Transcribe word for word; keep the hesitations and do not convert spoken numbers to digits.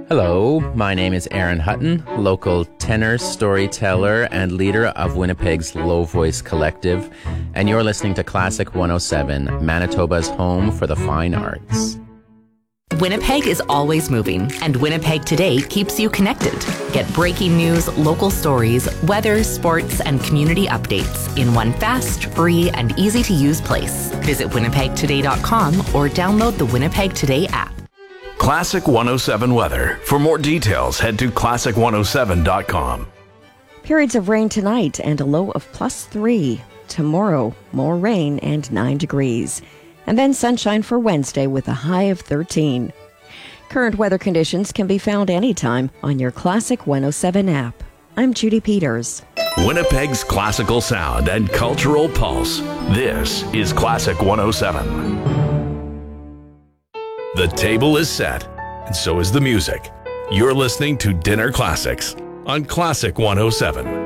Hello, my name is Aaron Hutton, local tenor, storyteller, and leader of Winnipeg's Low Voice Collective, and you're listening to Classic one oh seven, Manitoba's home for the fine arts. Winnipeg is always moving, and Winnipeg Today keeps you connected. Get breaking news, local stories, weather, sports, and community updates in one fast, free, and easy-to-use place. Visit winnipeg today dot com or download the Winnipeg Today app. Classic one oh seven weather. For more details, head to classic one oh seven dot com. Periods of rain tonight and a low of plus three. Tomorrow, more rain and nine degrees. And then sunshine for Wednesday with a high of thirteen. Current weather conditions can be found anytime on your Classic one oh seven app. I'm Judy Peters. Winnipeg's classical sound and cultural pulse. This is Classic one oh seven. The table is set, and so is the music. You're listening to Dinner Classics on Classic one oh seven.